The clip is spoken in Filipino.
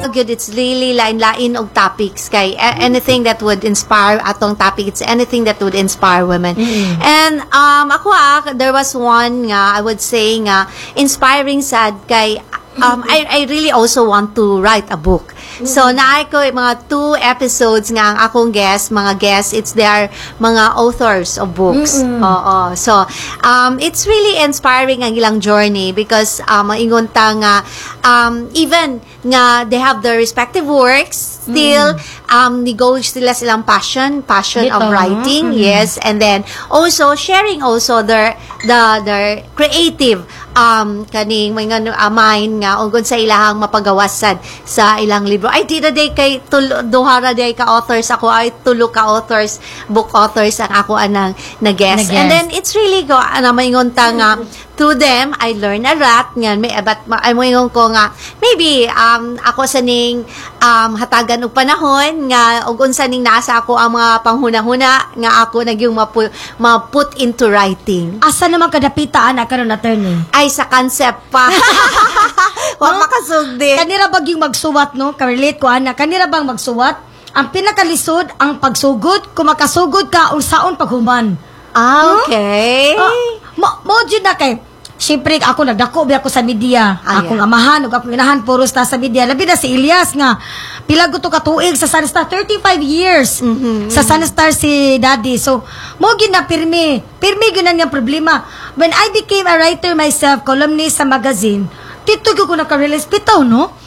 Good, it's really lain-lain og topics kay anything that would inspire atong topic, it's anything that would inspire women. And ako there was one nga I would say nga inspiring sad kay I really also want to write a book. So naay ko mga 2 episodes nga ang akong mga guests, it's their mga authors of books. Oo. So it's really inspiring ang ilang journey because maingon ta nga even nga they have their respective works, still negotiate sila silang passion Dito, of writing, yes, and then also sharing also their creative kaning mga mind nga ug sa ilahang mapagawasan sa ilang libro. Ay di na day kay duha na day ka authors, ako ay tulo ka authors, book authors ang ako anang na-guest. And then it's really go maingon ta nga through them I learn a lot nga may but maingon ko nga maybe ako sa ning hatagan og panahon nga ug unsa ning nasa ako ang mga panghuna-huna nga ako nagyung ma-put into writing. Asa naman kadapita ana karon attorney? Ay sa concept pa. Wa makasugdi. Kanira bang yung magsuwat, no? Ka-relate ko, ana. Kanira bang magsuwat? Ang pinakalisod, ang pagsugod. Kung makasugod ka, unsaon paghuman. Okay. Mo dyan na kay, siyempre, ako nagdako, ako sa media. Akong amahan, o akong inahan, puros na sa media. Labi na si Elias nga, pilag ko to katuig sa Sunstar, 35 years sa Sunstar si Daddy. So, mo gina pirmi gina niyang problema. When I became a writer myself, columnist sa magazine, tito ko naka-release bitaw, no?